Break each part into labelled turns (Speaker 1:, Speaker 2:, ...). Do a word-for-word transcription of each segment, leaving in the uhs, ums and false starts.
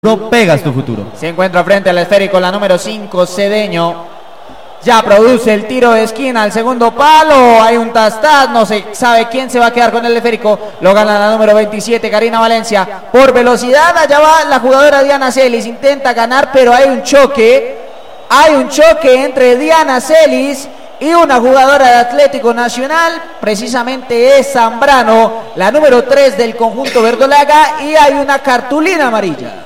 Speaker 1: Pegas tu futuro.
Speaker 2: Se encuentra frente al esférico la número cinco, Cedeño. Ya produce el tiro de esquina al segundo palo. Hay un tas-tas, no se sabe quién se va a quedar con el esférico. Lo gana la número veintisiete, Karina Valencia. Por velocidad, allá va la jugadora Diana Celis. Intenta ganar, pero hay un choque. Hay un choque entre Diana Celis y una jugadora de Atlético Nacional. Precisamente es Zambrano, la número tres del conjunto verdolaga. Y hay una cartulina amarilla.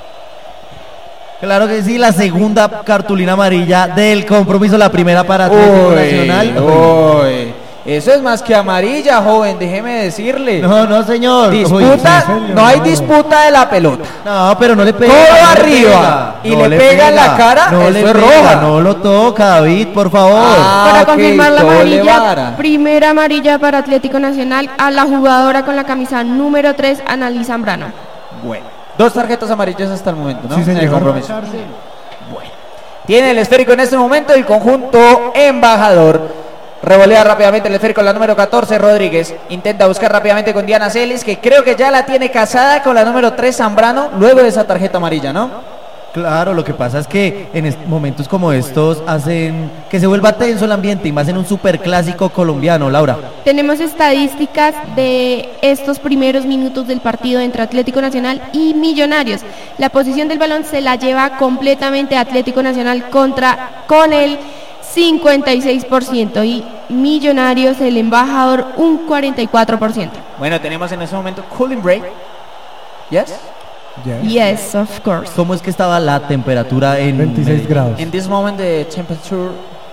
Speaker 1: Claro que sí, la segunda cartulina amarilla del compromiso, la primera para Atlético
Speaker 2: uy,
Speaker 1: Nacional.
Speaker 2: Uy, eso es más que amarilla, joven, déjeme decirle.
Speaker 1: No, no, señor.
Speaker 2: Disputa,
Speaker 1: uy, sí,
Speaker 2: no hay disputa de la pelota.
Speaker 1: No, pero no le pega.
Speaker 2: Todo
Speaker 1: no
Speaker 2: arriba
Speaker 1: le
Speaker 2: y
Speaker 1: no
Speaker 2: le pega, pega en la cara,
Speaker 1: no
Speaker 2: eso
Speaker 1: le
Speaker 2: es
Speaker 1: pega,
Speaker 2: roja.
Speaker 1: No lo toca, David, por favor.
Speaker 3: Ah, para
Speaker 2: okay,
Speaker 3: confirmar la amarilla,
Speaker 2: vara.
Speaker 3: primera amarilla para Atlético Nacional a la jugadora con la camisa número tres, Annalise Zambrano.
Speaker 2: Bueno, dos tarjetas amarillas hasta el momento, ¿no?
Speaker 4: Sí, señor.
Speaker 2: En el compromiso. Bueno, tiene el esférico en este momento el conjunto embajador. Revolea rápidamente el esférico la número catorce, Rodríguez. Intenta buscar rápidamente con Diana Celis, que creo que ya la tiene casada con la número tres, Zambrano, luego de esa tarjeta amarilla, ¿no?
Speaker 1: Claro, lo que pasa es que en momentos como estos hacen que se vuelva tenso el ambiente, y más en un superclásico colombiano, Laura.
Speaker 3: Tenemos estadísticas de estos primeros minutos del partido entre Atlético Nacional y Millonarios. La posición del balón se la lleva completamente Atlético Nacional contra con el cincuenta y seis por ciento y Millonarios, el embajador, un cuarenta y cuatro por ciento.
Speaker 2: Bueno, tenemos en ese momento cooling break. ¿Yes?
Speaker 3: Yes. Yes, of course.
Speaker 1: ¿Cómo es que estaba la temperatura en
Speaker 4: veintiséis grados?
Speaker 2: In this moment the temperature.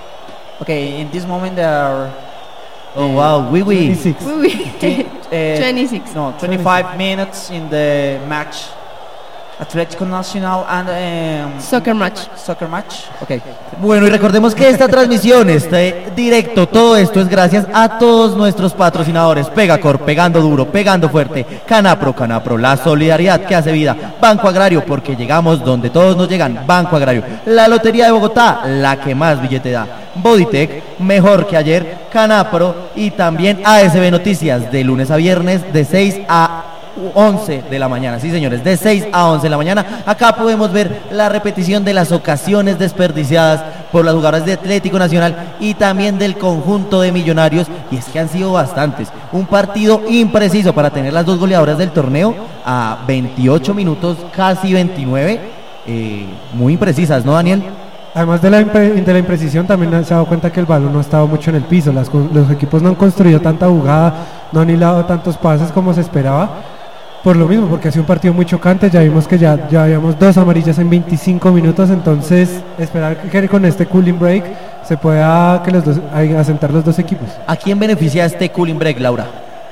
Speaker 2: Okay, in this moment there are.
Speaker 1: Oh wow, oui oui.
Speaker 4: veintiséis.
Speaker 2: Uh,
Speaker 3: twenty-six.
Speaker 2: No, twenty-five minutes in the match. Atlético Nacional and um,
Speaker 3: Soccer match.
Speaker 2: Soccer match. Okay.
Speaker 1: Bueno, y recordemos que esta transmisión, este directo, todo esto es gracias a todos nuestros patrocinadores. Pegacor, pegando duro, pegando fuerte. Canapro, Canapro, la solidaridad que hace vida. Banco Agrario, porque llegamos donde todos nos llegan. Banco Agrario. La Lotería de Bogotá, la que más billete da. Bodytech, mejor que ayer. Canapro y también A S B Noticias, de lunes a viernes de seis a once de la mañana, sí señores, de seis a once de la mañana. Acá podemos ver la repetición de las ocasiones desperdiciadas por las jugadoras de Atlético Nacional y también del conjunto de Millonarios, y es que han sido bastantes. Un partido impreciso para tener las dos goleadoras del torneo a veintiocho minutos, casi veintinueve, eh, muy imprecisas, ¿no, Daniel?
Speaker 4: Además de la, impre de la imprecisión, también se ha dado cuenta que el balón no ha estado mucho en el piso. Las, los equipos no han construido tanta jugada, no han hilado tantos pases como se esperaba. Por lo mismo, porque ha sido un partido muy chocante. Ya vimos que ya, ya habíamos dos amarillas en veinticinco minutos. Entonces, esperar que con este cooling break se pueda que los dos, asentar los dos equipos.
Speaker 1: ¿A quién beneficia este cooling break, Laura?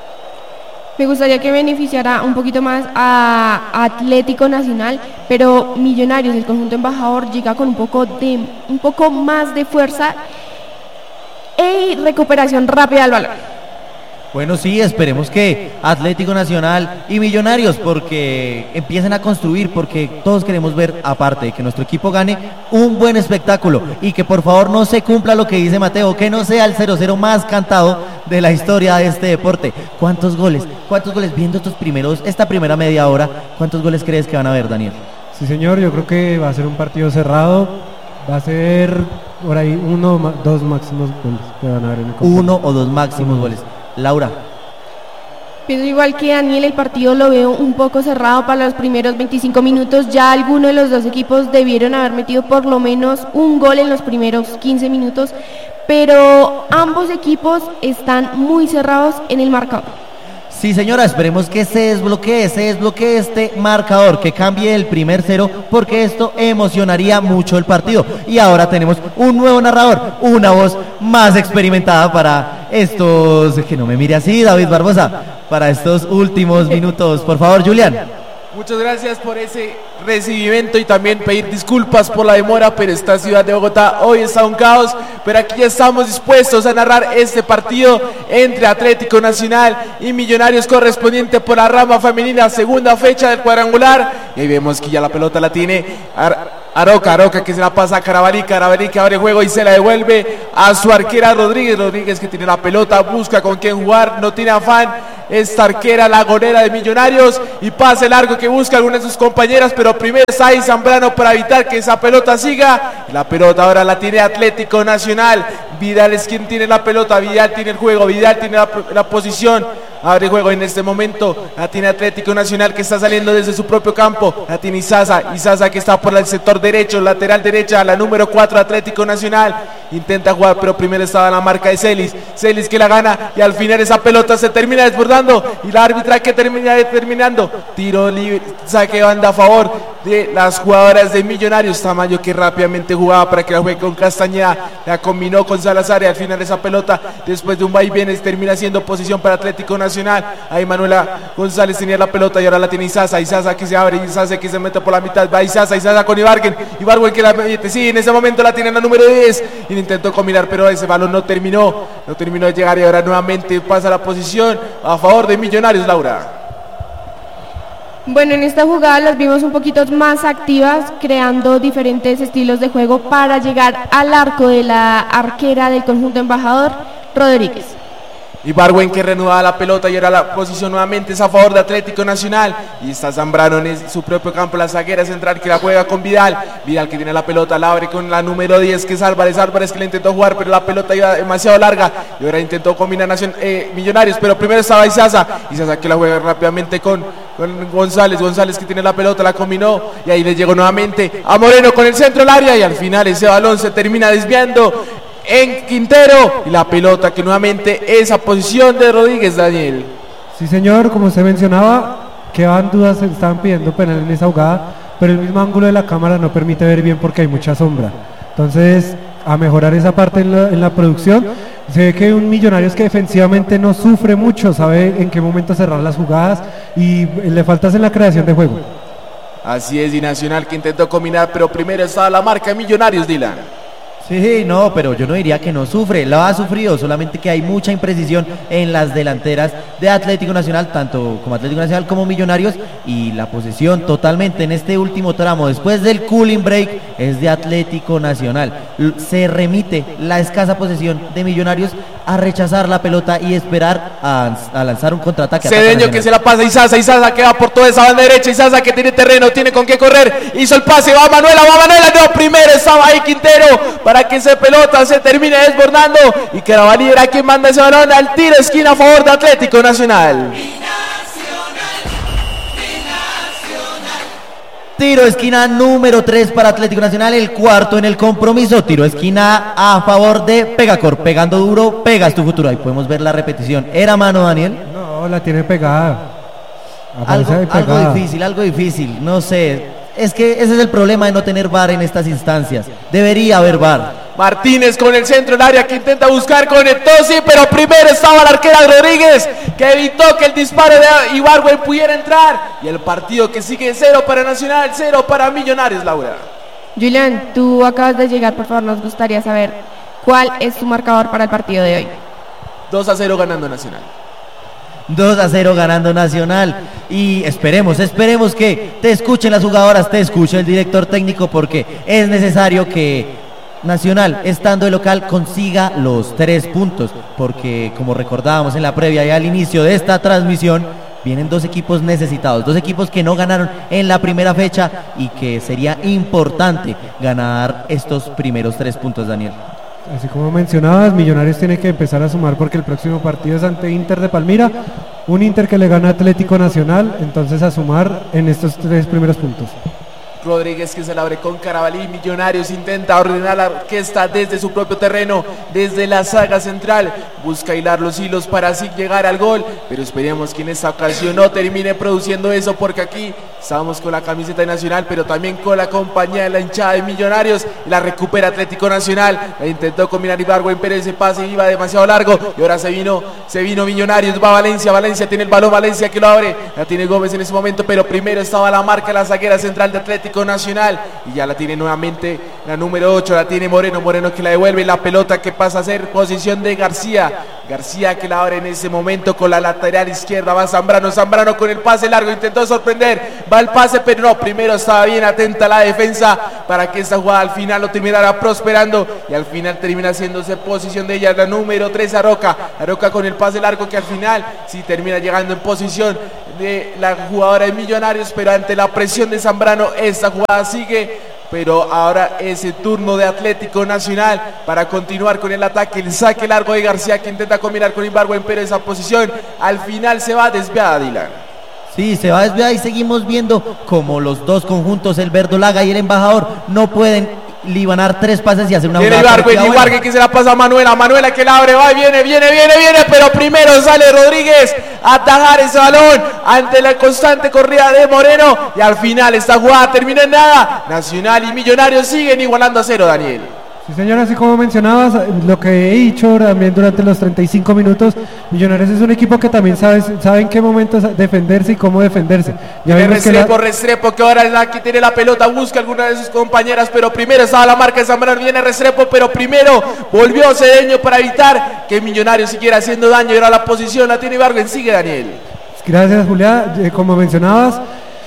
Speaker 3: Me gustaría que beneficiara un poquito más a Atlético Nacional, pero Millonarios, el conjunto embajador, llega con un poco de un poco más de fuerza y recuperación rápida del balón.
Speaker 1: Bueno, sí, esperemos que Atlético Nacional y Millonarios porque empiecen a construir, porque todos queremos ver, aparte de que nuestro equipo gane, un buen espectáculo, y que por favor no se cumpla lo que dice Mateo, que no sea el cero cero más cantado de la historia de este deporte. ¿Cuántos goles? ¿Cuántos goles? Viendo estos primeros, esta primera media hora, ¿cuántos goles crees que van a haber, Daniel?
Speaker 4: Sí, señor, yo creo que va a ser un partido cerrado, va a ser por ahí uno, dos máximos goles que van a haber en el campo.
Speaker 1: Uno o dos máximos goles. Laura.
Speaker 3: Pienso igual que Daniel, el partido lo veo un poco cerrado para los primeros veinticinco minutos. Ya alguno de los dos equipos debieron haber metido por lo menos un gol en los primeros quince minutos, pero ambos equipos están muy cerrados en el marcador.
Speaker 1: Sí, señora, esperemos que se desbloquee, se desbloquee este marcador, que cambie el primer cero, porque esto emocionaría mucho el partido. Y ahora tenemos un nuevo narrador, una voz más experimentada para estos, que no me mire así, David Barbosa, para estos últimos minutos. Por favor, Julián.
Speaker 5: Muchas gracias por ese recibimiento y también pedir disculpas por la demora, pero esta ciudad de Bogotá hoy está un caos, pero aquí estamos dispuestos a narrar este partido entre Atlético Nacional y Millonarios, correspondiente por la rama femenina, segunda fecha del cuadrangular, y ahí vemos que ya la pelota la tiene Ar Aroca, Aroca que se la pasa a Carabalí, Carabalí que abre juego y se la devuelve a su arquera Rodríguez, Rodríguez que tiene la pelota, busca con quién jugar, no tiene afán, esta arquera la golera de Millonarios y pase largo que busca alguna de sus compañeras, pero primero está ahí Zambrano para evitar que esa pelota siga, la pelota ahora la tiene Atlético Nacional, Vidal es quien tiene la pelota, Vidal tiene el juego, Vidal tiene la, la posición, abre juego en este momento, la tiene Atlético Nacional que está saliendo desde su propio campo, la tiene Izaza, Izaza que está por el sector derecho, lateral derecha, la número cuatro Atlético Nacional, intenta jugar pero primero estaba la marca de Celis, Celis que la gana y al final esa pelota se termina desbordando y la árbitra que termina determinando, tiro libre, saque banda a favor de las jugadoras de Millonarios, Tamayo que rápidamente jugaba para que la juegue con Castañeda, la combinó con Salazar y al final esa pelota después de un vaivén termina siendo posición para Atlético Nacional, ahí Manuela González tenía la pelota y ahora la tiene Izaza, Izaza que se abre, Izaza que se mete por la mitad, va Izaza, Izaza con Ibargüen, Ibargüen que la mete, sí, en ese momento la tiene la número diez y intentó combinar pero ese balón no terminó, no terminó de llegar y ahora nuevamente pasa la posición a favor de Millonarios, Laura.
Speaker 3: Bueno, en esta jugada las vimos un poquito más activas, creando diferentes estilos de juego para llegar al arco de la arquera del conjunto embajador, Rodríguez.
Speaker 5: Ibargüen que reanudaba la pelota y ahora la posición nuevamente es a favor de Atlético Nacional y está Zambrano en su propio campo, la zaguera central que la juega con Vidal, Vidal que tiene la pelota, la abre con la número diez que es Álvarez, Álvarez que le intentó jugar pero la pelota iba demasiado larga y ahora intentó combinar Nación, eh, Millonarios, pero primero estaba Izaza, Izaza que la juega rápidamente con, con González, González que tiene la pelota, la combinó y ahí le llegó nuevamente a Moreno con el centro del área y al final ese balón se termina desviando en Quintero y la pelota que nuevamente esa posición de Rodríguez, Daniel.
Speaker 4: Sí señor, como usted mencionaba, quedaban dudas, estaban pidiendo penal en esa jugada, pero el mismo ángulo de la cámara no permite ver bien porque hay mucha sombra. Entonces, a mejorar esa parte en la, en la producción, se ve que un Millonarios que defensivamente no sufre mucho, sabe en qué momento cerrar las jugadas y le falta en la creación de juego.
Speaker 5: Así es, y Nacional que intentó combinar, pero primero estaba la marca de Millonarios, Dylan.
Speaker 1: Sí, no, pero yo no diría que no sufre, lo ha sufrido, solamente que hay mucha imprecisión en las delanteras de Atlético Nacional, tanto como Atlético Nacional como Millonarios, y la posesión totalmente en este último tramo, después del cooling break, es de Atlético Nacional. Se remite la escasa posesión de Millonarios a rechazar la pelota y esperar a, a lanzar un contraataque.
Speaker 5: Cedeño que se la pasa a Izaza, Izaza que va por toda esa banda derecha, Izaza que tiene terreno, tiene con qué correr, hizo el pase, va Manuela, va Manuela, no, primero estaba ahí Quintero, para que esa pelota se termine desbordando y Carabalí era quien manda ese balón al tiro esquina a favor de Atlético Nacional.
Speaker 1: Tiro esquina número tres para Atlético Nacional, el cuarto en el compromiso. Tiro esquina a favor de Pegacor, pegando duro, pegas tu futuro. Ahí podemos ver la repetición. ¿Era mano, Daniel?
Speaker 4: No, la tiene pegada.
Speaker 1: Algo, algo difícil, algo difícil, no sé. Es que ese es el problema de no tener V A R en estas instancias. Debería haber V A R.
Speaker 5: Martínez con el centro del área que intenta buscar con el Tosi, pero primero estaba la arquera Rodríguez que evitó que el disparo de Ibargüen pudiera entrar. Y el partido que sigue cero para Nacional, cero para Millonarios, Laura.
Speaker 3: Julián, tú acabas de llegar, por favor, nos gustaría saber cuál es tu marcador para el partido de hoy.
Speaker 5: dos a cero ganando Nacional.
Speaker 1: dos a cero ganando Nacional y esperemos, esperemos que te escuchen las jugadoras, te escuche el director técnico porque es necesario que Nacional, estando de local, consiga los tres puntos porque como recordábamos en la previa y al inicio de esta transmisión, vienen dos equipos necesitados, dos equipos que no ganaron en la primera fecha y que sería importante ganar estos primeros tres puntos, Daniel.
Speaker 4: Así como mencionabas, Millonarios tiene que empezar a sumar porque el próximo partido es ante Inter de Palmira, un Inter que le gana a Atlético Nacional, entonces a sumar en estos tres primeros puntos.
Speaker 5: Rodríguez que se la abre con Carabalí, Millonarios intenta ordenar la orquesta desde su propio terreno, desde la saga central, busca hilar los hilos para así llegar al gol, pero esperemos que en esta ocasión no termine produciendo eso porque aquí estamos con la camiseta de Nacional, pero también con la compañía de la hinchada de Millonarios, la recupera Atlético Nacional, la intentó combinar Ibargüen, pero ese pase iba demasiado largo y ahora se vino, se vino Millonarios, va Valencia, Valencia tiene el balón, Valencia que lo abre, la tiene Gómez en ese momento, pero primero estaba la marca, la zaguera central de Atlético Nacional y ya la tiene nuevamente la número ocho la tiene Moreno, Moreno que la devuelve, la pelota que pasa a ser posición de García, García que la abre en ese momento con la lateral izquierda, va Zambrano, Zambrano con el pase largo, intentó sorprender, va el pase pero no, primero estaba bien atenta la defensa para que esta jugada al final lo terminara prosperando y al final termina haciéndose posición de ella, la número tres Aroca, Aroca con el pase largo que al final sí termina llegando en posición de la jugadora de Millonarios, pero ante la presión de Zambrano esta jugada sigue, pero ahora es el turno de Atlético Nacional para continuar con el ataque, el saque largo de García que intenta combinar con Ibargüen, pero esa posición al final se va desviada, Dylan.
Speaker 1: Sí, se va desviada y seguimos viendo como los dos conjuntos, el Verdolaga y el Embajador, no pueden libanar tres pases y hacer una
Speaker 5: jugada. Tiene Ibargüen, Ibargüen que se la pasa a Manuela, Manuela que la abre, va, viene, viene, viene, viene, pero primero sale Rodríguez a atajar ese balón ante la constante corrida de Moreno y al final esta jugada termina en nada. Nacional y Millonarios siguen igualando a cero, Daniel.
Speaker 4: Sí, señor, así como mencionabas, lo que he dicho también durante los treinta y cinco minutos, Millonarios es un equipo que también sabe, sabe en qué momentos defenderse y cómo defenderse. Ya
Speaker 5: vimos Restrepo, que la... Restrepo que ahora es la que tiene la pelota, busca alguna de sus compañeras, pero primero estaba la marca de Zambrano, viene Restrepo, pero primero volvió Cedeño para evitar que Millonarios siguiera haciendo daño, y ahora la posición la tiene Ibargüen, sigue Daniel.
Speaker 4: Gracias, Julia, eh, como mencionabas,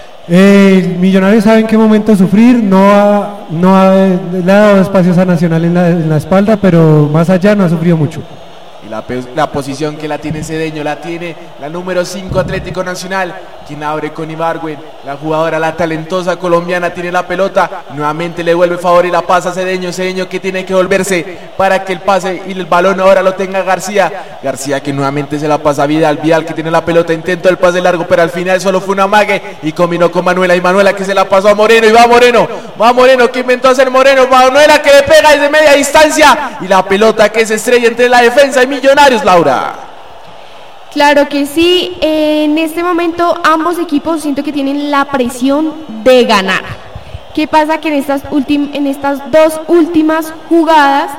Speaker 4: Eh, Millonarios sabe en qué momento sufrir, no ha, no ha, le ha dado espacios a Nacional en la, en la espalda, pero más allá no ha sufrido mucho.
Speaker 5: Y la, la posición que la tiene Cedeño, la tiene la número cinco Atlético Nacional, quien abre con Ibargüen, la jugadora, la talentosa colombiana tiene la pelota, nuevamente le vuelve favor y la pasa a Cedeño, Cedeño que tiene que volverse para que el pase y el balón ahora lo tenga García, García que nuevamente se la pasa a Vidal, Vidal que tiene la pelota, intentó el pase largo pero al final solo fue un amague y combinó con Manuela, y Manuela que se la pasó a Moreno y va Moreno, va Moreno que inventó hacer Moreno, Manuela que le pega desde media distancia y la pelota que se estrella entre la defensa y Millonarios, Laura.
Speaker 3: Claro que sí, en este momento ambos equipos siento que tienen la presión de ganar. ¿Qué pasa? Que en estas, en estas dos últimas jugadas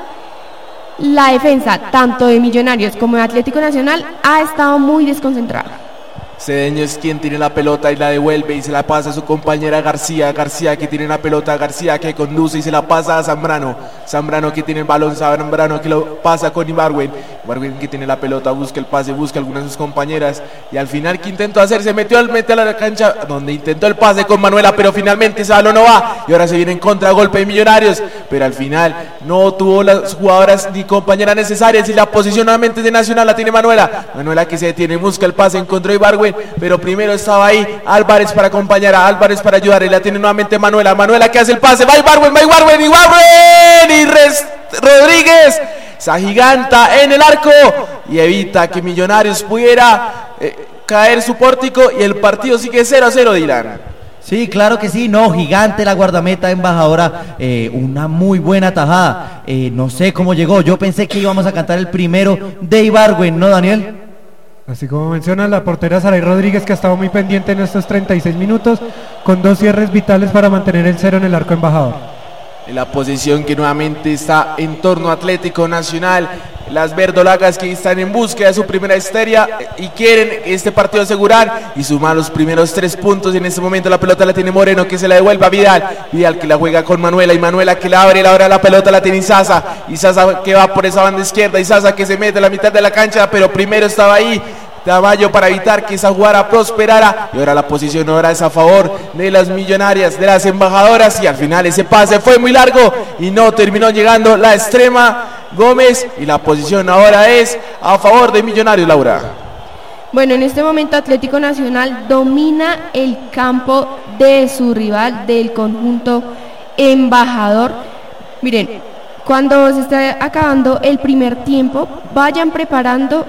Speaker 3: la defensa, tanto de Millonarios como de Atlético Nacional, ha estado muy desconcentrada.
Speaker 5: Cedeño es quien tiene la pelota y la devuelve y se la pasa a su compañera García, García que tiene la pelota, García que conduce y se la pasa a Zambrano, Zambrano que tiene el balón, Zambrano que lo pasa con Ibargüen, Ibargüen que tiene la pelota, busca el pase, busca algunas de sus compañeras y al final que intentó hacer, se metió al mete a la cancha donde intentó el pase con Manuela, pero finalmente ese balón no va y ahora se viene en contragolpe de Millonarios, pero al final no tuvo las jugadoras ni compañeras necesarias y la posición nuevamente de Nacional la tiene Manuela, Manuela que se detiene, busca el pase, encontró Ibargüen, pero primero estaba ahí Álvarez para acompañar a Álvarez para ayudar y la tiene nuevamente Manuela, Manuela que hace el pase, va Ibargüen, va Ibargüen, Ibargüen y Res, Rodríguez se agiganta en el arco y evita que Millonarios pudiera eh, caer su pórtico y el partido sigue cero a cero, Dylan.
Speaker 1: Sí, claro que sí, no, gigante la guardameta embajadora, eh, una muy buena tajada, eh, no sé cómo llegó, yo pensé que íbamos a cantar el primero de Ibargüen, ¿no, Daniel?
Speaker 4: Así como menciona la portera Saray Rodríguez, que ha estado muy pendiente en estos treinta y seis minutos, con dos cierres vitales para mantener el cero en el arco embajador.
Speaker 5: En la posición que nuevamente está en torno a Atlético Nacional, las verdolagas que están en búsqueda de su primera estrella y quieren este partido asegurar y sumar los primeros tres puntos. En este momento la pelota la tiene Moreno que se la devuelve a Vidal, Vidal que la juega con Manuela y Manuela que la abre, la abre la pelota la tiene Isaza, Isaza que va por esa banda izquierda, Isaza que se mete a la mitad de la cancha pero primero estaba ahí Tamayo para evitar que esa jugada prosperara y ahora la posición ahora es a favor de las Millonarias, de las embajadoras y al final ese pase fue muy largo y no terminó llegando la extrema Gómez y la posición ahora es a favor de Millonarios, Laura.
Speaker 3: Bueno, en este momento Atlético Nacional domina el campo de su rival del conjunto embajador. Miren, cuando se está acabando el primer tiempo, vayan preparando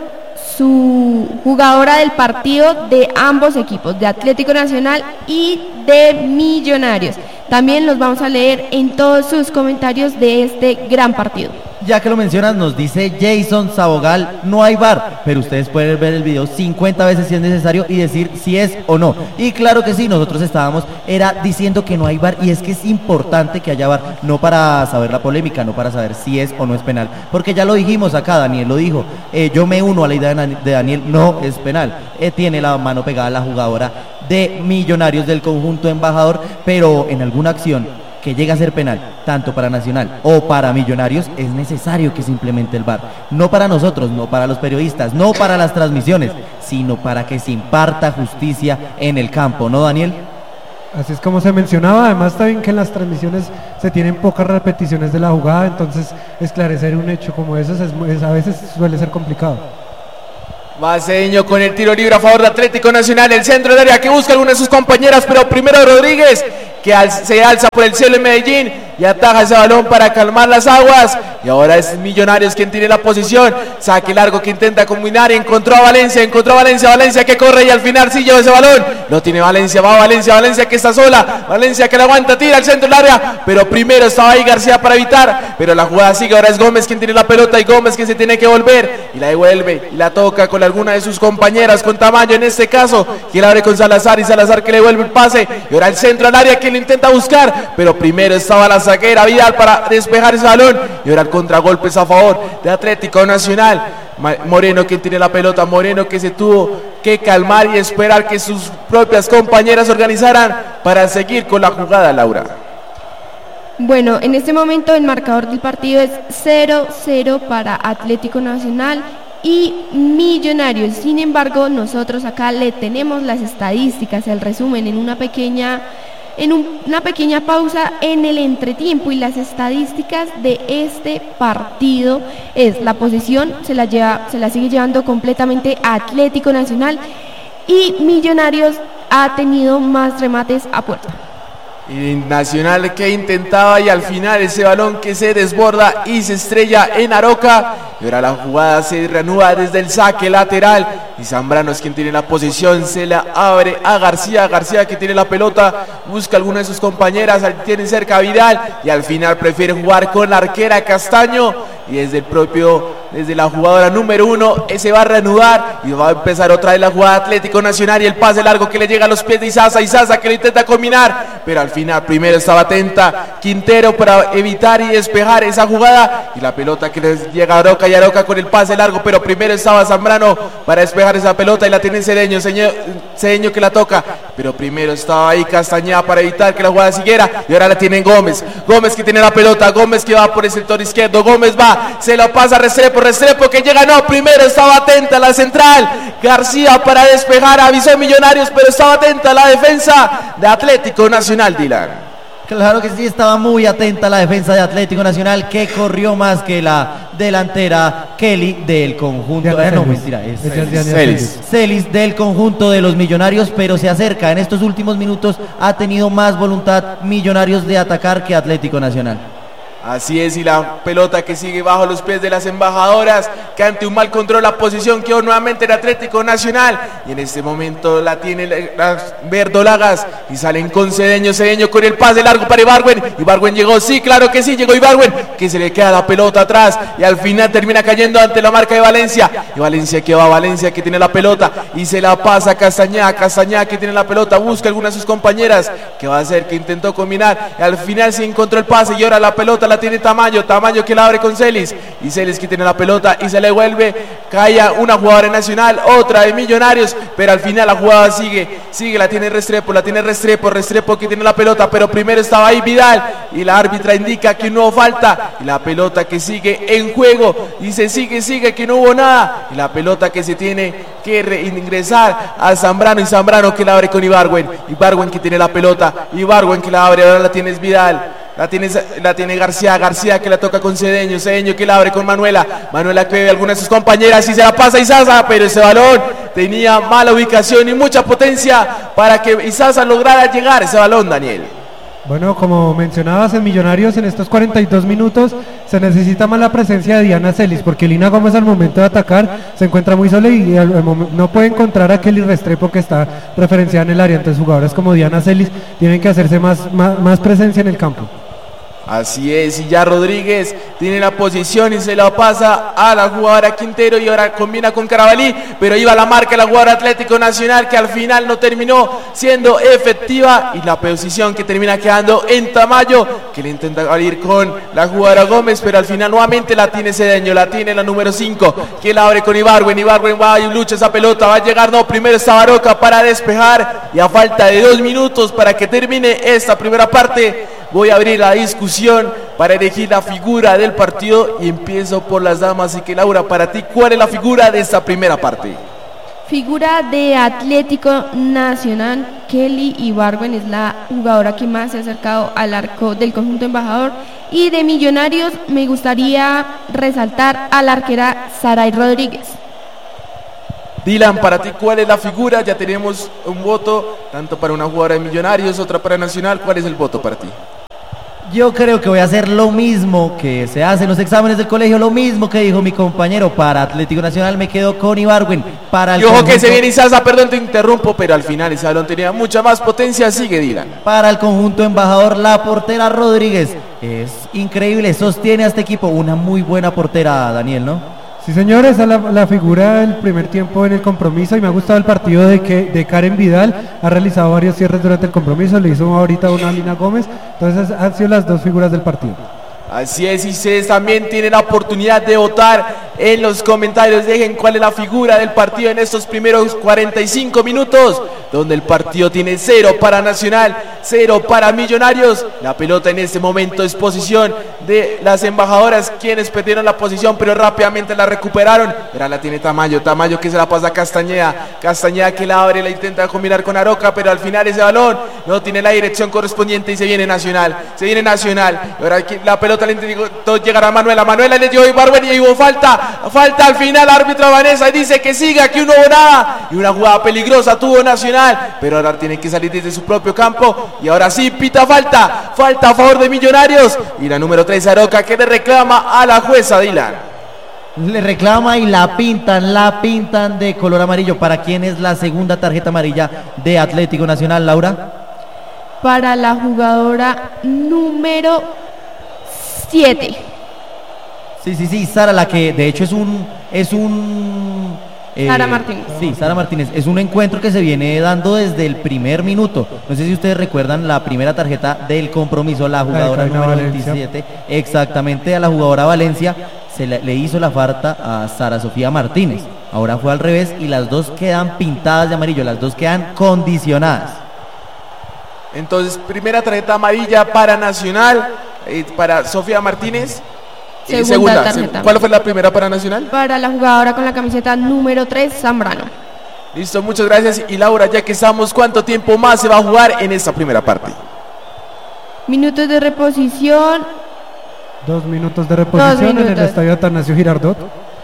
Speaker 3: su jugadora del partido de ambos equipos, de Atlético Nacional y de Millonarios. También los vamos a leer en todos sus comentarios de este gran partido.
Speaker 1: Ya que lo mencionas, nos dice Jason Sabogal, no hay V A R, pero ustedes pueden ver el video cincuenta veces si es necesario y decir si es o no. Y claro que sí, nosotros estábamos, era diciendo que no hay V A R y es que es importante que haya V A R, no para saber la polémica, no para saber si es o no es penal, porque ya lo dijimos acá, Daniel lo dijo, eh, yo me uno a la idea de Daniel, no es penal, eh, tiene la mano pegada a la jugadora de Millonarios del conjunto embajador, pero en alguna acción que llega a ser penal, tanto para Nacional o para Millonarios, es necesario que se implemente el V A R. No para nosotros, no para los periodistas, no para las transmisiones, sino para que se imparta justicia en el campo, ¿no, Daniel?
Speaker 4: Así es como se mencionaba. Además está bien que en las transmisiones se tienen pocas repeticiones de la jugada, entonces esclarecer un hecho como esos es, es, a veces suele ser complicado.
Speaker 5: Va Cedeño con el tiro libre a favor de Atlético Nacional, el centro del área que busca alguna de sus compañeras, pero primero Rodríguez, que al, se alza por el cielo en Medellín y ataja ese balón para calmar las aguas. Y ahora es Millonarios quien tiene la posición. Saque largo que intenta combinar y encontró a Valencia, encontró a Valencia, Valencia que corre y al final sí lleva ese balón. No tiene Valencia, va Valencia, Valencia que está sola, Valencia que la aguanta, tira al centro del área, pero primero estaba ahí García para evitar, pero la jugada sigue, ahora es Gómez quien tiene la pelota y Gómez que se tiene que volver y la devuelve y la toca con alguna de sus compañeras, con Tamayo en este caso, que la abre con Salazar y Salazar que le devuelve el pase y ahora el centro al área que lo intenta buscar, pero primero estaba la zaguera Vidal para despejar ese balón y ahora el contragolpe es a favor de Atlético Nacional. Moreno quien tiene la pelota, Moreno que se tuvo que calmar y esperar que sus propias compañeras organizaran para seguir con la jugada, Laura.
Speaker 3: Bueno, en este momento el marcador del partido es cero cero para Atlético Nacional y Millonarios. Sin embargo, nosotros acá le tenemos las estadísticas, el resumen en una pequeña en un, una pequeña pausa en el entretiempo, y las estadísticas de este partido es: la posesión se la lleva, se la sigue llevando completamente Atlético Nacional y Millonarios ha tenido más remates a puerta.
Speaker 5: Y Nacional que intentaba y al final ese balón que se desborda y se estrella en Aroca. Y ahora la jugada se reanuda desde el saque lateral y Zambrano es quien tiene la posición, se la abre a García, García que tiene la pelota, busca a alguna de sus compañeras, tiene cerca a Vidal y al final prefiere jugar con la arquera Castaño y desde el propio, desde la jugadora número uno, ese va a reanudar y va a empezar otra vez la jugada Atlético Nacional y el pase largo que le llega a los pies de Izaza, Izaza que lo intenta combinar, pero al final primero estaba atenta Quintero para evitar y despejar esa jugada y la pelota que les llega a Aroca y Aroca con el pase largo, pero primero estaba Zambrano para despejar esa pelota y la tiene Cedeño, Cedeño que la toca, pero primero estaba ahí Castañeda para evitar que la jugada siguiera y ahora la tiene Gómez, Gómez que tiene la pelota, Gómez que va por el sector izquierdo, Gómez va, se la pasa a Restrepo, Restrepo que llega, no, primero estaba atenta la central, García para despejar, avisó Millonarios, pero estaba atenta la defensa de Atlético Nacional, Dylan.
Speaker 1: Claro que sí, estaba muy atenta la defensa de Atlético Nacional, que corrió más que la delantera Kelly del conjunto, eh, no mentira, es
Speaker 5: Celis.
Speaker 1: Celis del conjunto de los Millonarios, pero se acerca, en estos últimos minutos ha tenido más voluntad Millonarios de atacar que Atlético Nacional.
Speaker 5: Así es, y la pelota que sigue bajo los pies de las embajadoras, que ante un mal control la posición quedó nuevamente en Atlético Nacional, y en este momento la tiene las verdolagas, y salen con Cedeño, Cedeño con el pase largo para Ibargüen, Ibargüen llegó, sí, claro que sí, llegó Ibargüen, que se le queda la pelota atrás, y al final termina cayendo ante la marca de Valencia, y Valencia que va, Valencia que tiene la pelota, y se la pasa a Castañeda, Castañeda que tiene la pelota, busca a alguna de sus compañeras, que va a hacer, que intentó combinar, y al final se encontró el pase, y ahora la pelota la tiene Tamayo, Tamayo que la abre con Celis y Celis que tiene la pelota y se le vuelve, cae una jugadora Nacional, otra de Millonarios, pero al final la jugada sigue, sigue, la tiene Restrepo, la tiene Restrepo, Restrepo que tiene la pelota, pero primero estaba ahí Vidal y la árbitra indica que no hubo falta y la pelota que sigue en juego y se sigue, sigue que no hubo nada y la pelota que se tiene que reingresar a Zambrano y Zambrano que la abre con Ibargüen, Ibargüen que tiene la pelota, Ibargüen que la abre, ahora la tiene Vidal. La tiene, la tiene García, García que la toca con Cedeño, Cedeño que la abre con Manuela, Manuela que ve a algunas de sus compañeras y se la pasa a Izaza, pero ese balón tenía mala ubicación y mucha potencia para que Izaza lograra llegar ese balón, Daniel.
Speaker 4: Bueno, como mencionabas, en Millonarios en estos cuarenta y dos minutos se necesita más la presencia de Diana Celis, porque Lina Gómez al momento de atacar se encuentra muy sola y al, al, no puede encontrar a Kelly Restrepo que está referenciada en el área. Entonces jugadoras como Diana Celis tienen que hacerse más, más, más presencia en el campo.
Speaker 5: Así es, y ya Rodríguez tiene la posición y se la pasa a la jugadora Quintero y ahora combina con Carabalí, pero iba la marca la jugadora Atlético Nacional que al final no terminó siendo efectiva y la posición que termina quedando en Tamayo, que le intenta salir con la jugadora Gómez, pero al final nuevamente la tiene Cedeño, la tiene la número cinco, que la abre con Ibargüen, Ibargüen va y lucha esa pelota, va a llegar, no, primero está Baroca para despejar y a falta de dos minutos para que termine esta primera parte, voy a abrir la discusión para elegir la figura del partido y empiezo por las damas. Así que Laura, para ti, ¿cuál es la figura de esta primera parte?
Speaker 3: Figura de Atlético Nacional, Kelly Ibargüen es la jugadora que más se ha acercado al arco del conjunto embajador. Y de Millonarios me gustaría resaltar a la arquera Saray Rodríguez.
Speaker 5: Dylan, para ti, ¿cuál es la figura? Ya tenemos un voto, tanto para una jugadora de Millonarios, otra para Nacional. ¿Cuál es el voto para ti?
Speaker 1: Yo creo que voy a hacer lo mismo que se hace en los exámenes del colegio, lo mismo que dijo mi compañero. Para Atlético Nacional me quedo con Ibargüen. Para el
Speaker 5: y ojo
Speaker 1: conjunto...
Speaker 5: que se viene Izaza, perdón te interrumpo, pero al final ese balón tenía mucha más potencia. Sigue Dylan.
Speaker 1: Para el conjunto embajador, la portera Rodríguez. Es increíble, sostiene a este equipo. Una muy buena portera, Daniel, ¿no?
Speaker 4: Sí, señores, esa es la, la figura del primer tiempo en el compromiso y me ha gustado el partido de que de Karen Vidal, ha realizado varios cierres durante el compromiso, le hizo ahorita una a Lina Gómez, entonces han sido las dos figuras del partido.
Speaker 5: Así es, y ustedes también tienen la oportunidad de votar en los comentarios. Dejen cuál es la figura del partido en estos primeros cuarenta y cinco minutos, donde el partido tiene cero para Nacional, cero para Millonarios. La pelota en este momento es posición de las embajadoras, quienes perdieron la posición, pero rápidamente la recuperaron. Ahora la tiene Tamayo, Tamayo que se la pasa a Castañeda, Castañeda que la abre, la intenta combinar con Aroca, pero al final ese balón no tiene la dirección correspondiente y se viene Nacional, se viene Nacional. Ahora la pelota le intentó llegar a Manuela, Manuela le dio Ibargüen y hubo falta, falta al final, árbitra Vanessa dice que siga, que no hubo nada, y una jugada peligrosa tuvo Nacional, pero ahora tiene que salir desde su propio campo, y ahora sí pita falta, falta a favor de Millonarios, y la número tres Aroca que le reclama a la jueza Dylan.
Speaker 1: Le reclama y la pintan, la pintan de color amarillo. ¿Para quién es la segunda tarjeta amarilla de Atlético Nacional, Laura?
Speaker 3: Para la jugadora número siete.
Speaker 1: Sí, sí, sí, Sara, la que de hecho es un... Es un eh,
Speaker 3: Sara Martínez.
Speaker 1: Sí, Sara Martínez. Es un encuentro que se viene dando desde el primer minuto. No sé si ustedes recuerdan la primera tarjeta del compromiso, la jugadora número
Speaker 4: Valencia.
Speaker 1: veintisiete. Exactamente, a la jugadora Valencia se le, le hizo la falta a Sara Sofía Martínez. Ahora fue al revés y las dos quedan pintadas de amarillo, las dos quedan condicionadas.
Speaker 5: Entonces, primera tarjeta amarilla para Nacional, eh, para Sofía Martínez.
Speaker 3: Segunda,
Speaker 5: eh, segunda
Speaker 3: tarjeta.
Speaker 5: ¿Cuál fue la primera para Nacional?
Speaker 3: Para la jugadora con la camiseta número tres, Zambrano.
Speaker 5: Listo, muchas gracias. Y Laura, ya que estamos, ¿cuánto tiempo más se va a jugar en esta primera parte?
Speaker 3: Minutos de reposición.
Speaker 4: Dos minutos de reposición
Speaker 3: Dos
Speaker 4: en el
Speaker 3: minutos.
Speaker 4: estadio Atanasio Girardot.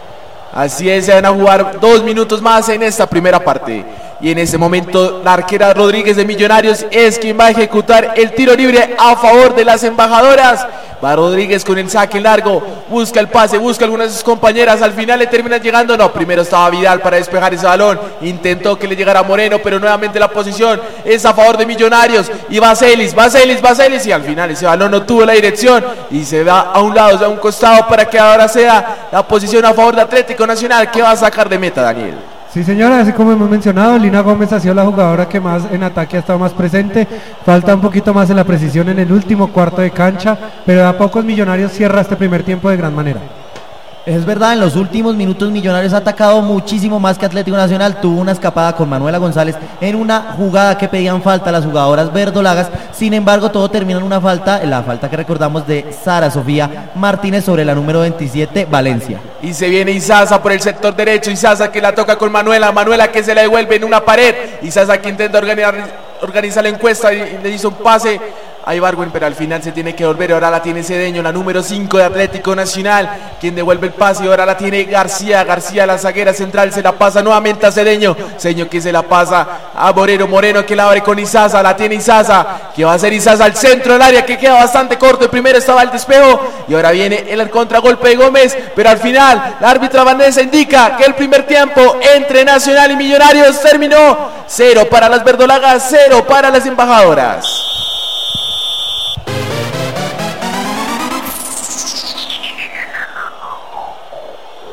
Speaker 5: Así es, se van a jugar dos minutos más en esta primera parte. Y en este momento la arquera Rodríguez de Millonarios es quien va a ejecutar el tiro libre a favor de las embajadoras. Va Rodríguez con el saque largo, busca el pase, busca algunas de sus compañeras, al final le terminan llegando, no, primero estaba Vidal para despejar ese balón, intentó que le llegara Moreno, pero nuevamente la posición es a favor de Millonarios, y Vaselis, Vaselis, Vaselis, y al final ese balón no tuvo la dirección, y se va a un lado, a un costado, para que ahora sea la posición a favor de Atlético Nacional, que va a sacar de meta, Daniel.
Speaker 4: Sí, señora, así como hemos mencionado, Lina Gómez ha sido la jugadora que más en ataque ha estado más presente. Falta un poquito más en la precisión en el último cuarto de cancha, pero a pocos Millonarios cierra este primer tiempo de gran manera.
Speaker 1: Es verdad, en los últimos minutos Millonarios ha atacado muchísimo más que Atlético Nacional. Tuvo una escapada con Manuela González en una jugada que pedían falta las jugadoras verdolagas. Sin embargo, todo termina en una falta, la falta que recordamos de Sara Sofía Martínez sobre la número veintisiete, Valencia.
Speaker 5: Y se viene Izaza por el sector derecho, Izaza que la toca con Manuela, Manuela que se la devuelve en una pared, Izaza que intenta organizar, organizar la encuesta y le hizo un pase a Ibargüen, pero al final se tiene que volver, ahora la tiene Cedeño, la número cinco de Atlético Nacional, quien devuelve el pase, y ahora la tiene García, García la zaguera central, se la pasa nuevamente a Cedeño, Cedeño que se la pasa a Moreno, Moreno que la abre con Izaza, la tiene Izaza, que va a ser Izaza al centro del área, que queda bastante corto, el primero estaba el despejo, y ahora viene el contragolpe de Gómez, pero al final la árbitra Vanessa indica que el primer tiempo entre Nacional y Millonarios terminó cero para las verdolagas, cero para las embajadoras.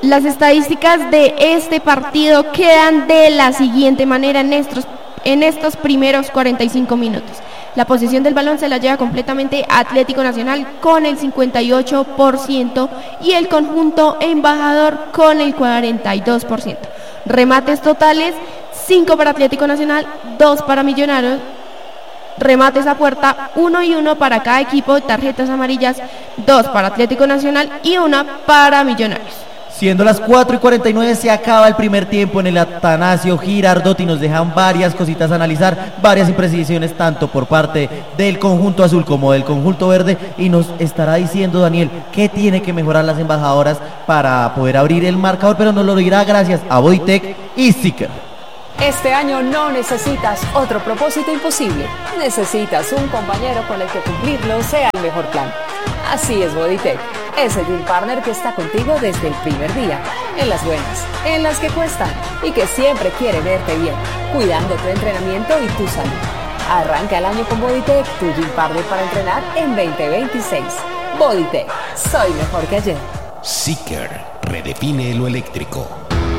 Speaker 3: Las estadísticas de este partido quedan de la siguiente manera en estos, en estos primeros cuarenta y cinco minutos. La posesión del balón se la lleva completamente Atlético Nacional con el cincuenta y ocho por ciento y el conjunto embajador con el cuarenta y dos por ciento. Remates totales, cinco para Atlético Nacional, dos para Millonarios. Remates a puerta, uno y uno para cada equipo. Tarjetas amarillas, dos para Atlético Nacional y una para Millonarios.
Speaker 1: Siendo las cuatro y cuarenta y nueve se acaba el primer tiempo en el Atanasio Girardot y nos dejan varias cositas a analizar, varias imprecisiones tanto por parte del conjunto azul como del conjunto verde, y nos estará diciendo Daniel qué tiene que mejorar las embajadoras para poder abrir el marcador, pero nos lo dirá gracias a Bodytech y Seeker.
Speaker 6: Este año no necesitas otro propósito imposible, necesitas un compañero con el que cumplirlo sea el mejor plan. Así es Bodytech, ese gym partner que está contigo desde el primer día, en las buenas, en las que cuestan y que siempre quiere verte bien, cuidando tu entrenamiento y tu salud. Arranca el año con Bodytech, tu gym partner para entrenar en veinte veintiséis. Bodytech, soy mejor que ayer.
Speaker 7: Seeker, redefine lo eléctrico.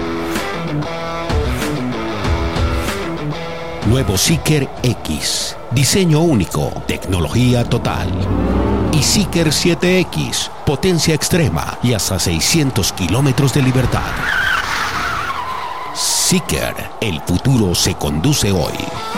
Speaker 7: Nuevo Seeker X, diseño único, tecnología total. Y Seeker siete X, potencia extrema y hasta seiscientos kilómetros de libertad. Seeker, el futuro se conduce hoy.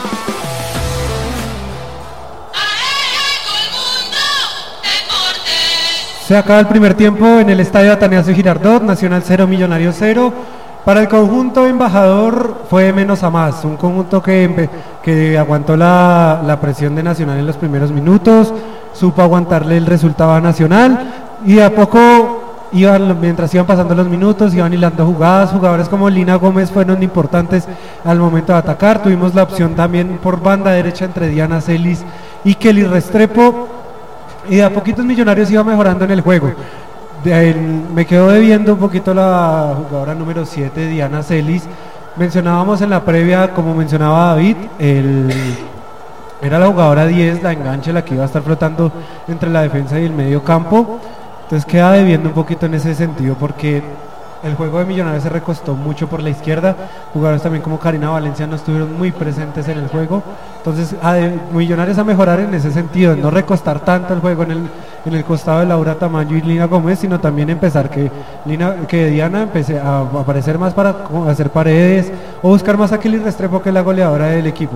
Speaker 4: Se acaba el primer tiempo en el estadio Atanasio Girardot, Nacional cero, Millonarios cero. Para el conjunto embajador fue de menos a más, un conjunto que, que aguantó la, la presión de Nacional en los primeros minutos, supo aguantarle el resultado a Nacional y de a poco iban, mientras iban pasando los minutos, iban hilando jugadas. Jugadores como Lina Gómez fueron importantes al momento de atacar. Tuvimos la opción también por banda derecha entre Diana Celis y Kelly Restrepo, y de a poquitos Millonarios iba mejorando en el juego. De, en, me quedo debiendo un poquito la jugadora número siete, Diana Celis. Mencionábamos en la previa, como mencionaba David, el, era la jugadora diez, la enganche, la que iba a estar flotando entre la defensa y el medio campo. Entonces queda debiendo un poquito en ese sentido, porque el juego de Millonarios se recostó mucho por la izquierda. Jugadores también como Karina Valencia no estuvieron muy presentes en el juego. Entonces a de, Millonarios a mejorar en ese sentido, no recostar tanto el juego en el, en el costado de Laura Tamayo y Lina Gómez, sino también empezar que, Lina, que Diana empecé a aparecer más para hacer paredes o buscar más a Kelly Restrepo, que es la goleadora del equipo.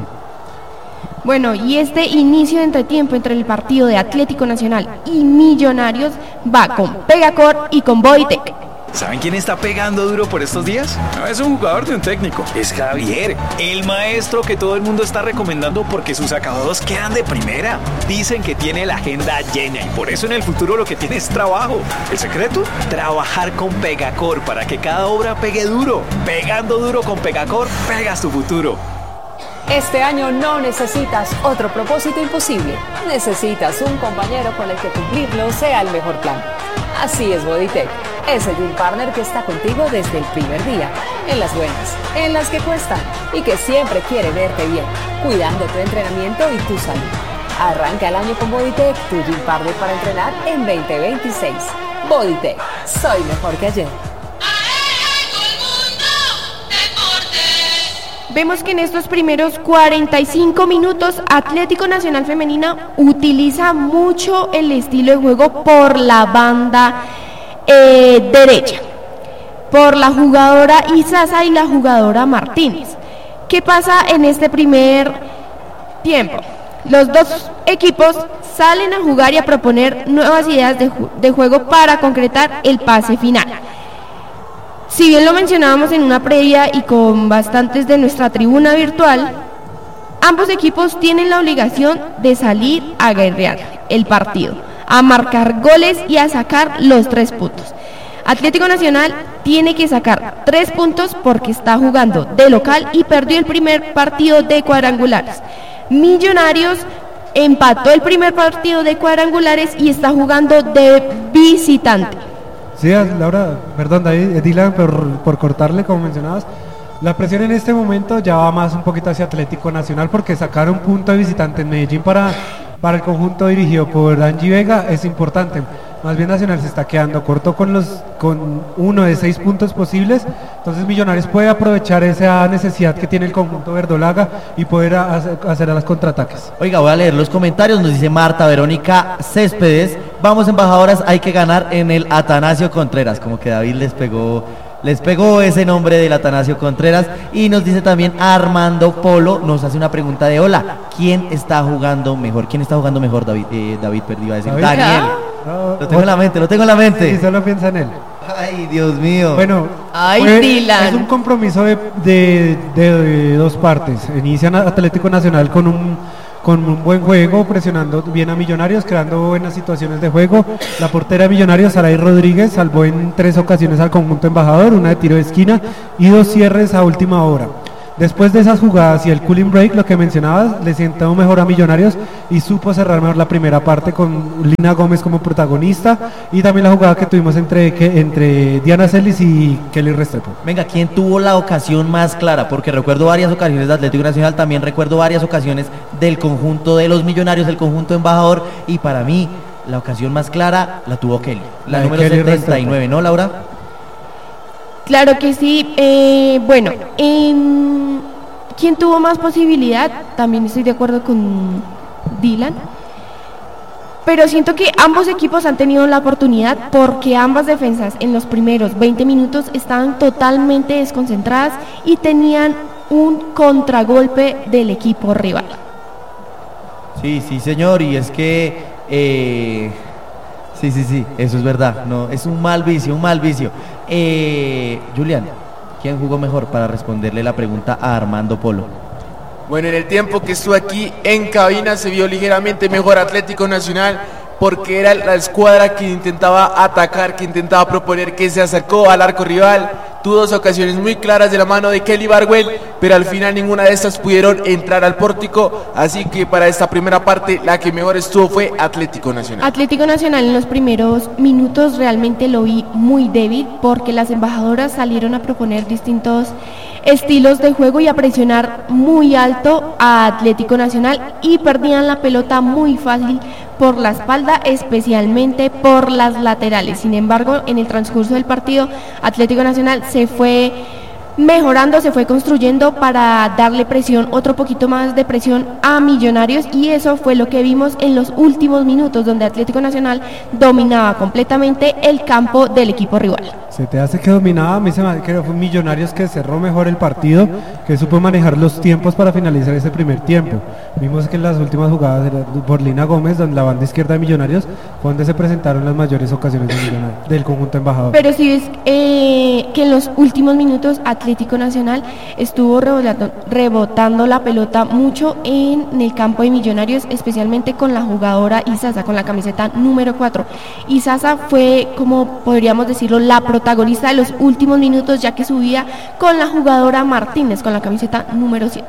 Speaker 3: Bueno, y este inicio de entretiempo entre el partido de Atlético Nacional y Millonarios va con Pegacor y con Bodytech.
Speaker 8: ¿Saben quién está pegando duro por estos días? No es un jugador de un técnico, es Javier, el maestro que todo el mundo está recomendando porque sus acabados quedan de primera. Dicen que tiene la agenda llena y por eso en el futuro lo que tiene es trabajo. ¿El secreto? Trabajar con Pegacor para que cada obra pegue duro. Pegando duro con Pegacor, pegas tu futuro.
Speaker 6: Este año no necesitas otro propósito imposible, necesitas un compañero con el que cumplirlo sea el mejor plan. Así es Bodytech, ese gym partner que está contigo desde el primer día, en las buenas, en las que cuestan y que siempre quiere verte bien, cuidando tu entrenamiento y tu salud. Arranca el año con Bodytech, tu gym partner para entrenar en veinte veintiséis. Bodytech, soy mejor que ayer.
Speaker 3: Vemos que en estos primeros cuarenta y cinco minutos Atlético Nacional Femenina utiliza mucho el estilo de juego por la banda eh, derecha, por la jugadora Isaza y la jugadora Martínez. ¿Qué pasa en este primer tiempo? Los dos equipos salen a jugar y a proponer nuevas ideas de, ju- de juego para concretar el pase final. Si bien lo mencionábamos en una previa y con bastantes de nuestra tribuna virtual, ambos equipos tienen la obligación de salir a guerrear el partido, a marcar goles y a sacar los tres puntos. Atlético Nacional tiene que sacar tres puntos porque está jugando de local y perdió el primer partido de cuadrangulares. Millonarios empató el primer partido de cuadrangulares y está jugando de visitante.
Speaker 4: Sí, Laura, perdón David, Dylan, por, por cortarle, como mencionabas, la presión en este momento ya va más un poquito hacia Atlético Nacional, porque sacar un punto de visitante en Medellín para, para el conjunto dirigido por Angie Vega es importante. Más bien Nacional se está quedando corto con los con uno de seis puntos posibles. Entonces Millonarios puede aprovechar esa necesidad que tiene el conjunto verdolaga y poder a, a, hacer a las contraataques.
Speaker 1: Oiga, voy a leer los comentarios. Nos dice Marta Verónica Céspedes: vamos embajadoras, hay que ganar en el Atanasio Contreras. Como que David les pegó Les pegó ese nombre del Atanasio Contreras. Y nos dice también Armando Polo, nos hace una pregunta de hola: ¿quién está jugando mejor? ¿Quién está jugando mejor, David? Eh, David, perdí, iba a decir
Speaker 4: ¿David?
Speaker 1: Daniel.
Speaker 4: No,
Speaker 1: lo tengo en la mente, lo tengo en la mente.
Speaker 4: Sí, solo piensa en él.
Speaker 1: Ay, Dios mío.
Speaker 4: Bueno,
Speaker 3: Ay,
Speaker 4: fue-
Speaker 3: Dylan.
Speaker 4: es un compromiso de, de- de- de dos partes. Inician Atlético Nacional con un con un buen juego, presionando bien a Millonarios, creando buenas situaciones de juego. La portera de Millonarios, Saray Rodríguez, salvó en tres ocasiones al conjunto embajador, una de tiro de esquina y dos cierres a última hora. Después de esas jugadas y el cooling break, lo que mencionabas, le sentó mejor a Millonarios y supo cerrar mejor la primera parte con Lina Gómez como protagonista, y también la jugada que tuvimos entre, que, entre Diana Celis y Kelly Restrepo.
Speaker 1: Venga, ¿quién tuvo la ocasión más clara? Porque recuerdo varias ocasiones de Atlético Nacional, también recuerdo varias ocasiones del conjunto de los Millonarios, del conjunto embajador, y para mí la ocasión más clara la tuvo Kelly, la,
Speaker 4: La de
Speaker 1: número
Speaker 4: Kelly
Speaker 1: setenta y nueve, ¿no, Laura?
Speaker 3: Claro que sí. Eh, bueno, en... ¿quién tuvo más posibilidad? También estoy de acuerdo con Dylan. Pero siento que ambos equipos han tenido la oportunidad porque ambas defensas en los primeros veinte minutos estaban totalmente desconcentradas y tenían un contragolpe del equipo rival.
Speaker 1: Sí, sí, señor, y es que... Eh... Sí, sí, sí, eso es verdad, no, es un mal vicio, un mal vicio. Eh, Julián, ¿quién jugó mejor para responderle la pregunta a Armando Polo?
Speaker 5: Bueno, en el tiempo que estuve aquí en cabina se vio ligeramente mejor Atlético Nacional, porque era la escuadra que intentaba atacar, que intentaba proponer, que se acercó al arco rival. Tuvo dos ocasiones muy claras de la mano de Kelly Barwell, pero al final ninguna de estas pudieron entrar al pórtico, así que para esta primera parte la que mejor estuvo fue Atlético Nacional.
Speaker 3: Atlético Nacional en los primeros minutos realmente lo vi muy débil porque las embajadoras salieron a proponer distintos estilos de juego y a presionar muy alto a Atlético Nacional y perdían la pelota muy fácil por la espalda, especialmente por las laterales. Sin embargo, en el transcurso del partido, Atlético Nacional se fue mejorando, se fue construyendo para darle presión, otro poquito más de presión a Millonarios, y eso fue lo que vimos en los últimos minutos, donde Atlético Nacional dominaba completamente el campo del equipo rival.
Speaker 4: Se te hace que dominaba, a mí se me hace que fue Millonarios que cerró mejor el partido, que supo manejar los tiempos para finalizar ese primer tiempo. Vimos que en las últimas jugadas por Lina Gómez, donde la banda izquierda de Millonarios, fue donde se presentaron las mayores ocasiones de Millonarios, del conjunto embajador.
Speaker 3: Pero sí ves eh, que en los últimos minutos Atlético Nacional estuvo rebotando, rebotando la pelota mucho en el campo de Millonarios, especialmente con la jugadora Isaza, con la camiseta número cuatro. Isaza fue, como podríamos decirlo, la protagonista de los últimos minutos, ya que subía con la jugadora Martínez, con la camiseta número siete.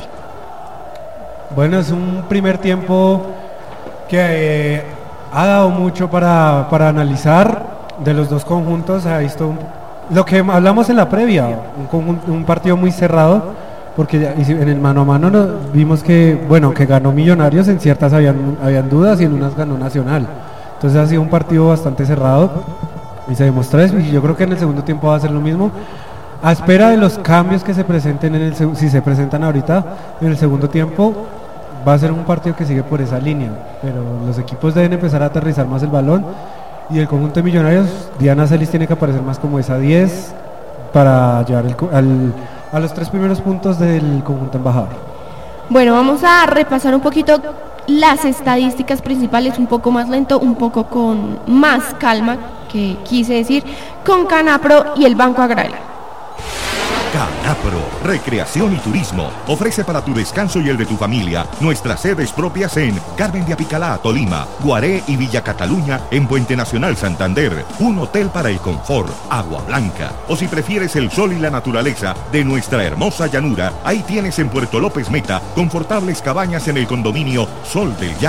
Speaker 4: Bueno, es un primer tiempo que eh, ha dado mucho para, para analizar de los dos conjuntos. Se ha visto un, lo que hablamos en la previa, un, conjunto, un partido muy cerrado, porque ya, en el mano a mano no, vimos que, bueno, que ganó Millonarios, en ciertas habían, habían dudas y en unas ganó Nacional. Entonces ha sido un partido bastante cerrado y se demostró eso, y yo creo que en el segundo tiempo va a ser lo mismo. A espera de los cambios que se presenten, en el, si se presentan ahorita en el segundo tiempo, va a ser un partido que sigue por esa línea, pero los equipos deben empezar a aterrizar más el balón, y el conjunto de Millonarios, Diana Celis tiene que aparecer más como esa diez para llevar el, al, a los tres primeros puntos del conjunto embajador.
Speaker 3: Bueno, vamos a repasar un poquito las estadísticas principales, un poco más lento, un poco con más calma, que quise decir, con Canapro y el Banco Agrario.
Speaker 9: Canapro, Recreación y Turismo, ofrece para tu descanso y el de tu familia nuestras sedes propias en Carmen de Apicalá, Tolima, Guaré y Villa Cataluña, en Puente Nacional, Santander, un hotel para el confort, Agua Blanca, o si prefieres el sol y la naturaleza de nuestra hermosa llanura, ahí tienes en Puerto López Meta, confortables cabañas en el condominio Sol del Llano.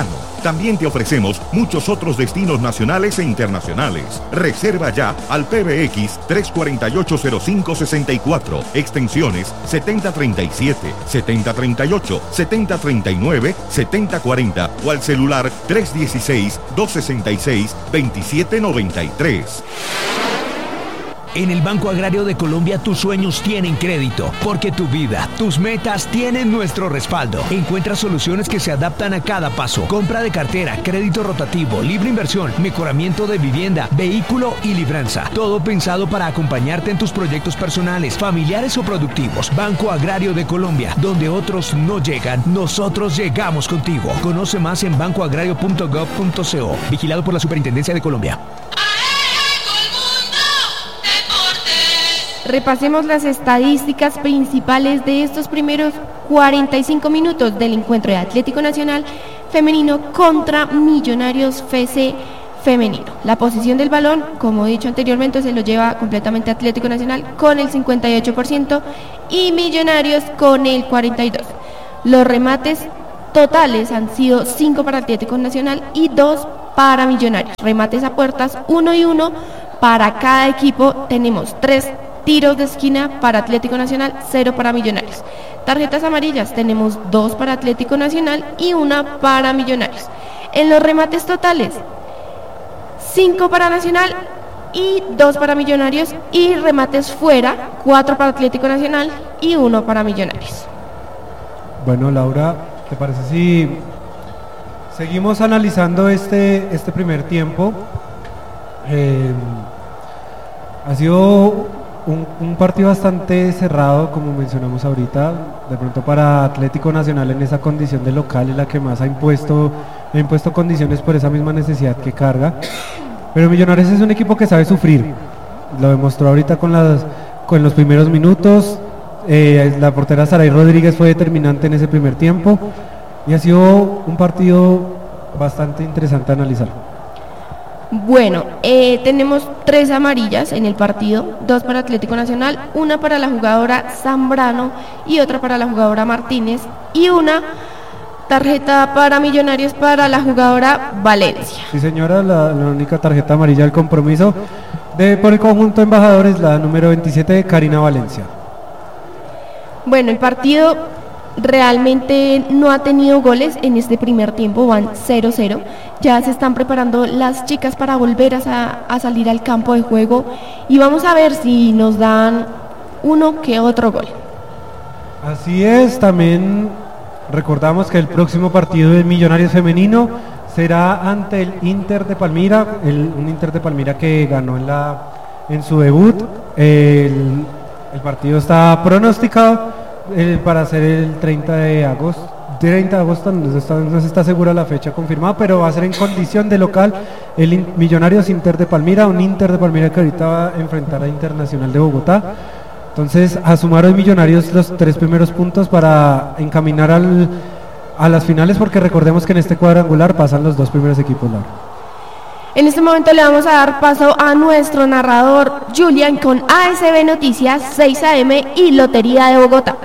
Speaker 9: También te ofrecemos muchos otros destinos nacionales e internacionales. Reserva ya al P B X tres cuatro ocho cero cinco seis cuatro, extensiones setenta treinta y siete, setenta treinta y ocho, setenta treinta y nueve, setenta cuarenta o al celular tres uno seis, dos seis seis, dos siete nueve tres.
Speaker 10: En el Banco Agrario de Colombia tus sueños tienen crédito, porque tu vida, tus metas tienen nuestro respaldo. Encuentra soluciones que se adaptan a cada paso. Compra de cartera, crédito rotativo, libre inversión, mejoramiento de vivienda, vehículo y libranza. Todo pensado para acompañarte en tus proyectos personales, familiares o productivos. Banco Agrario de Colombia, donde otros no llegan, nosotros llegamos contigo. Conoce más en banco agrario punto gov punto co. Vigilado por la Superintendencia de Colombia.
Speaker 3: Repasemos las estadísticas principales de estos primeros cuarenta y cinco minutos del encuentro de Atlético Nacional femenino contra Millonarios F C femenino. La posición del balón, como he dicho anteriormente, se lo lleva completamente Atlético Nacional con el cincuenta y ocho por ciento y Millonarios con el cuarenta y dos por ciento. Los remates totales han sido cinco para Atlético Nacional y dos para Millonarios. Remates a puertas, uno y uno para cada equipo. Tenemos tres tiros de esquina para Atlético Nacional, cero para Millonarios. Tarjetas amarillas, tenemos dos para Atlético Nacional y una para Millonarios. En los remates totales, cinco para Nacional y dos para Millonarios. Y remates fuera, cuatro para Atlético Nacional y uno para Millonarios.
Speaker 4: Bueno, Laura, ¿te parece si seguimos analizando este, este primer tiempo? Eh, ha sido Un, un partido bastante cerrado, como mencionamos ahorita. De pronto para Atlético Nacional en esa condición de local es la que más ha impuesto, ha impuesto condiciones por esa misma necesidad que carga. Pero Millonarios es un equipo que sabe sufrir. Lo demostró ahorita con, las, con los primeros minutos. Eh, la portera Saray Rodríguez fue determinante en ese primer tiempo. Y ha sido un partido bastante interesante a analizar.
Speaker 3: Bueno, eh, tenemos tres amarillas en el partido, dos para Atlético Nacional, una para la jugadora Zambrano y otra para la jugadora Martínez, y una tarjeta para Millonarios para la jugadora Valencia.
Speaker 4: Sí, señora, la, la única tarjeta amarilla del compromiso de por el conjunto de embajadores, la número veintisiete de Karina Valencia.
Speaker 3: Bueno, el partido realmente no ha tenido goles en este primer tiempo, van cero cero. Ya se están preparando las chicas para volver a, a salir al campo de juego y vamos a ver si nos dan uno que otro gol.
Speaker 4: Así es, también recordamos que el próximo partido de Millonarios femenino será ante el Inter de Palmira, el, un Inter de Palmira que ganó en, la, en su debut. El, el partido está pronosticado Eh, para ser el treinta de agosto, treinta de agosto, no está, no se está segura la fecha confirmada, pero va a ser en condición de local el in, Millonarios Inter de Palmira, un Inter de Palmira que ahorita va a enfrentar a Internacional de Bogotá. Entonces, a sumar hoy Millonarios los tres primeros puntos para encaminar al, a las finales, porque recordemos que en este cuadrangular pasan los dos primeros equipos, Laura.
Speaker 3: En este momento le vamos a dar paso a nuestro narrador Julian con A S B Noticias, seis A M y Lotería de Bogotá.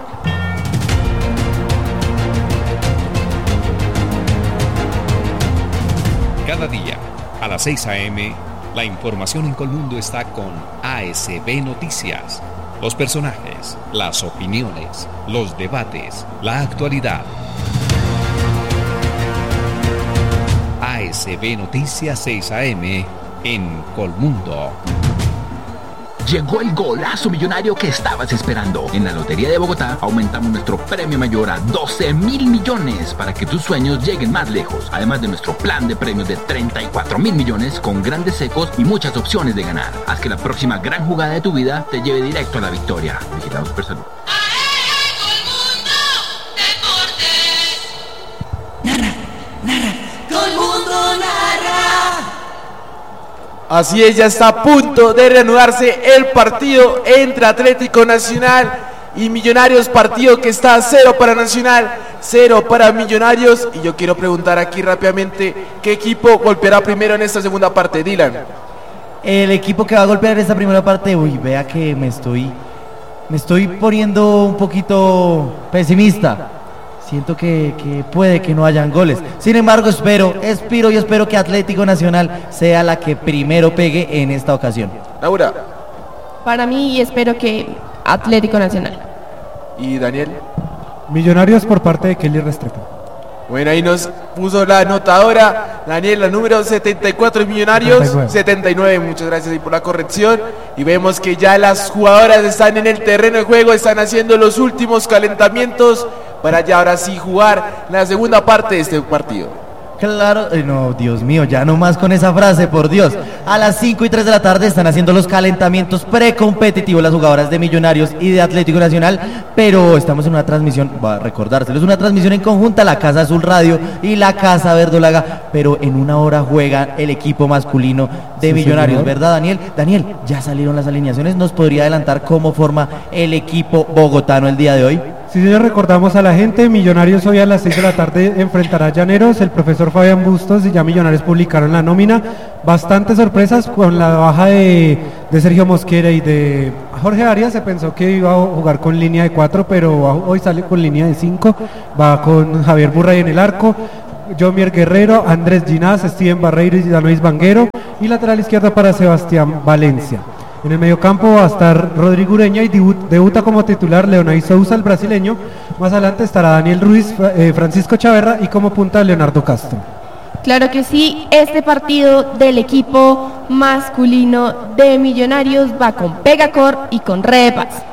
Speaker 11: Cada día, a las seis A M, la información en Colmundo está con A S B Noticias. Los personajes, las opiniones, los debates, la actualidad. A S B Noticias seis A M en Colmundo.
Speaker 12: Llegó el golazo millonario que estabas esperando. En la Lotería de Bogotá aumentamos nuestro premio mayor a doce mil millones para que tus sueños lleguen más lejos. Además de nuestro plan de premios de treinta y cuatro mil millones con grandes secos y muchas opciones de ganar. Haz que la próxima gran jugada de tu vida te lleve directo a la victoria. Vigilados por salud.
Speaker 5: Así es, ya está a punto de reanudarse el partido entre Atlético Nacional y Millonarios, partido que está a cero para Nacional, cero para Millonarios. Y yo quiero preguntar aquí rápidamente, ¿qué equipo golpeará primero en esta segunda parte, Dylan?
Speaker 1: El equipo que va a golpear esta primera parte, uy, vea que me estoy, me estoy poniendo un poquito pesimista. siento que, que puede que no hayan goles. Sin embargo, espero, espero y espero que Atlético Nacional sea la que primero pegue en esta ocasión.
Speaker 5: Laura.
Speaker 3: Para mí, espero que Atlético Nacional.
Speaker 5: ¿Y Daniel?
Speaker 4: Millonarios por parte de Kelly Restrepo.
Speaker 5: Bueno, ahí nos puso la anotadora Daniel, la número setenta y cuatro Millonarios, setenta y nueve. setenta y nueve, muchas gracias ahí por la corrección. Y vemos que ya las jugadoras están en el terreno de juego, están haciendo los últimos calentamientos para ya ahora sí jugar la segunda parte de este partido.
Speaker 1: Claro, eh, no, Dios mío, ya no más con esa frase, por Dios. A las cinco y tres de la tarde están haciendo los calentamientos precompetitivos las jugadoras de Millonarios y de Atlético Nacional, pero estamos en una transmisión, va a recordárselo, es una transmisión en conjunta, la Casa Azul Radio y la Casa Verdolaga, pero en una hora juega el equipo masculino de sí, Millonarios, señor. ¿Verdad, Daniel? Daniel, ya salieron las alineaciones, ¿nos podría adelantar cómo forma el equipo bogotano el día de hoy?
Speaker 4: Sí, señor, recordamos a la gente, Millonarios hoy a las seis de la tarde enfrentará a Llaneros, el profesor Fabián Bustos y ya Millonarios publicaron la nómina, bastantes sorpresas con la baja de, de Sergio Mosquera y de Jorge Arias, se pensó que iba a jugar con línea de cuatro, pero hoy sale con línea de cinco, va con Javier Burray en el arco, Jomier Guerrero, Andrés Ginás, Steven Barreiro y Danois Vanguero, y lateral izquierda para Sebastián Valencia. En el mediocampo va a estar Rodrigo Ureña y debuta como titular Leonay Sousa, el brasileño. Más adelante estará Daniel Ruiz, eh, Francisco Chaverra y como punta Leonardo Castro.
Speaker 3: Claro que sí, este partido del equipo masculino de Millonarios va con Pegacor y con Repas.